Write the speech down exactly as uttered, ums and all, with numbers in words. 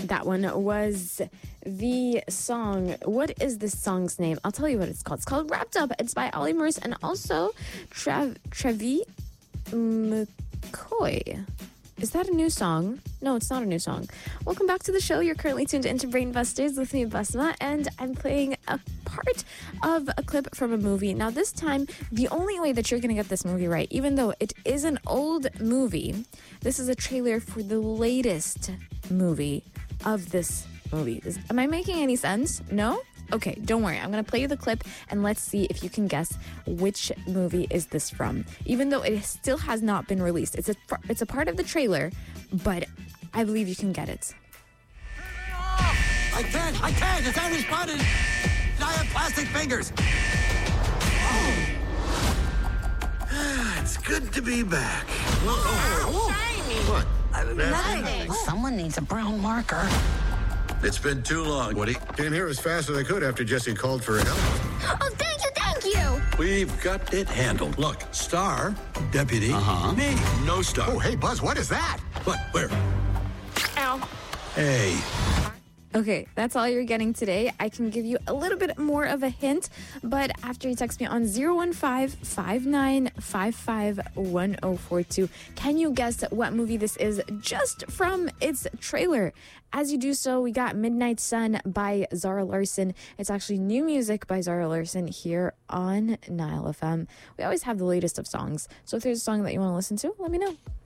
That one was the song. What is this song's name? I'll tell you what it's called. It's called Wrapped Up. It's by Ollie Murs and also Trav- Trevi McCoy. Is that a new song? No, it's not a new song. Welcome back to the show. You're currently tuned into Brain Busters with me, Basma, and I'm playing a part of a clip from a movie. Now, this time, the only way that you're going to get this movie right, even though it is an old movie, this is a trailer for the latest movie of this movie. Is, am I making any sense? No? Okay, don't worry. I'm going to play you the clip and let's see if you can guess which movie is this from. Even though it still has not been released. It's a it's a part of the trailer, but I believe you can get it. I can't! I can't! It's unresponded! I have plastic fingers! Oh. It's good to be back. Oh, oh, shiny! What? Nothing. Someone needs a brown marker. It's been too long, Woody. Came here as fast as I could after Jesse called for help. Oh, thank you, thank you! We've got it handled. Look, star, deputy, uh-huh. me, no star. Oh, hey, Buzz, what is that? What? Where? Ow. Hey. Okay, that's all you're getting today. I can give you a little bit more of a hint, but after you text me on zero one five, five nine five five, one zero four two, can you guess what movie this is just from its trailer? As you do so, we got Midnight Sun by Zara Larsson. It's actually new music by Zara Larsson here on Nile F M. We always have the latest of songs, so if there's a song that you want to listen to, let me know.